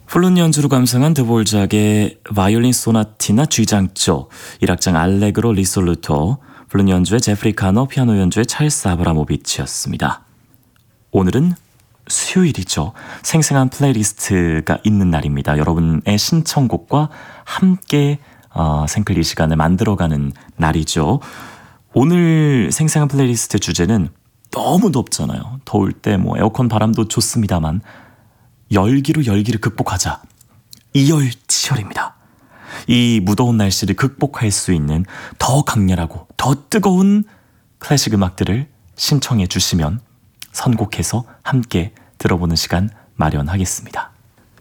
플룻 연주로 감상한 드볼작의 바이올린 소나티나 G장조, 1악장 알레그로 리솔루토, 플룻 연주의 제프리 카너, 피아노 연주의 찰스 아브라모비치였습니다. 오늘은 수요일이죠. 생생한 플레이리스트가 있는 날입니다. 여러분의 신청곡과 함께 생클 이 시간을 만들어가는 날이죠. 오늘 생생한 플레이리스트 주제는 너무 덥잖아요. 더울 때 에어컨 바람도 좋습니다만 열기를 극복하자. 이열치열입니다. 이 무더운 날씨를 극복할 수 있는 더 강렬하고 더 뜨거운 클래식 음악들을 신청해 주시면 선곡해서 함께 들어보는 시간 마련하겠습니다.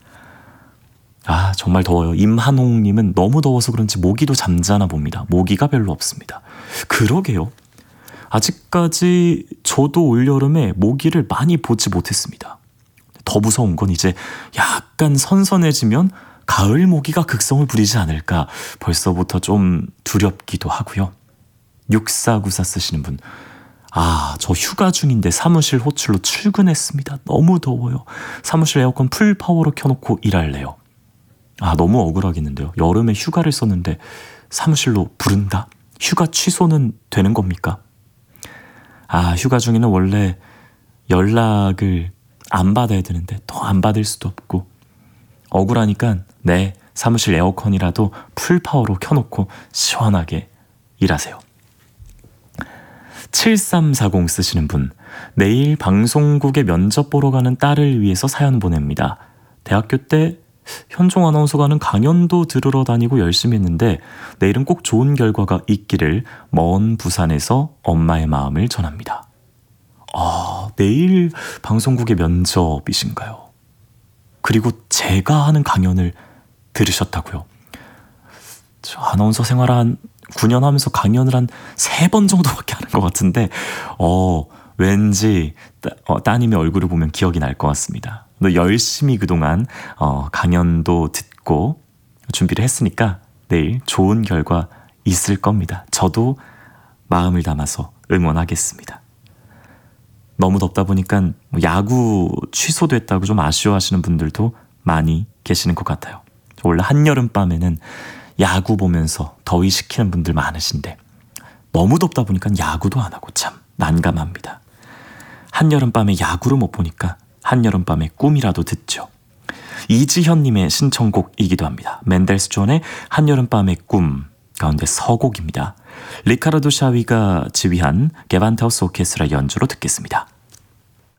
정말 더워요. 임한홍님은 너무 더워서 그런지 모기도 잠자나 봅니다. 모기가 별로 없습니다. 그러게요. 아직까지 저도 올여름에 모기를 많이 보지 못했습니다. 더 무서운 건 이제 약간 선선해지면 가을 모기가 극성을 부리지 않을까 벌써부터 좀 두렵기도 하고요. 6494 쓰시는 분, 저 휴가 중인데 사무실 호출로 출근했습니다. 너무 더워요. 사무실 에어컨 풀 파워로 켜놓고 일할래요. 너무 억울하겠는데요. 여름에 휴가를 썼는데 사무실로 부른다? 휴가 취소는 되는 겁니까? 휴가 중에는 원래 연락을 안 받아야 되는데 더 안 받을 수도 없고 억울하니까 사무실 에어컨이라도 풀파워로 켜놓고 시원하게 일하세요. 7340 쓰시는 분, 내일 방송국에 면접 보러 가는 딸을 위해서 사연 보냅니다. 대학교 때 현종 아나운서가 하는 강연도 들으러 다니고 열심히 했는데 내일은 꼭 좋은 결과가 있기를 먼 부산에서 엄마의 마음을 전합니다. 내일 방송국의 면접이신가요? 그리고 제가 하는 강연을 들으셨다고요? 저 아나운서 생활 한 9년 하면서 강연을 한 3번 정도밖에 하는 것 같은데 왠지 따님의 얼굴을 보면 기억이 날 것 같습니다. 열심히 그동안 강연도 듣고 준비를 했으니까 내일 좋은 결과 있을 겁니다. 저도 마음을 담아서 응원하겠습니다. 너무 덥다 보니까 야구 취소됐다고 좀 아쉬워하시는 분들도 많이 계시는 것 같아요. 원래 한여름밤에는 야구 보면서 더위 식히는 분들 많으신데 너무 덥다 보니까 야구도 안 하고 참 난감합니다. 한여름밤에 야구를 못 보니까 한여름밤에 꿈이라도 듣죠. 이지현님의 신청곡이기도 합니다. 멘델스 존의 한여름밤의 꿈 가운데 서곡입니다. 리카르도 샤위가 지휘한 게반타우스 오케스트라 연주로 듣겠습니다.